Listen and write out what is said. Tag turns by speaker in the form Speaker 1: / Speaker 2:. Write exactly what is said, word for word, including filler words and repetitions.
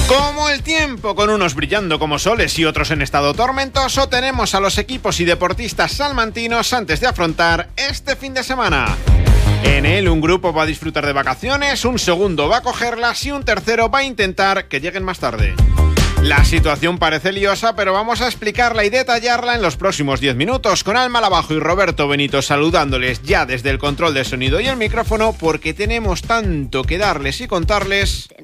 Speaker 1: Como el tiempo, con unos brillando como soles y otros en estado tormentoso, tenemos a los equipos y deportistas salmantinos antes de afrontar este fin de semana. En él, un grupo va a disfrutar de vacaciones, un segundo va a cogerlas y un tercero va a intentar que lleguen más tarde. La situación parece liosa, pero vamos a explicarla y detallarla en los próximos diez minutos, con Alma Lavajo y Roberto Benito saludándoles ya desde el control de sonido y el micrófono, porque tenemos tanto que darles y contarles.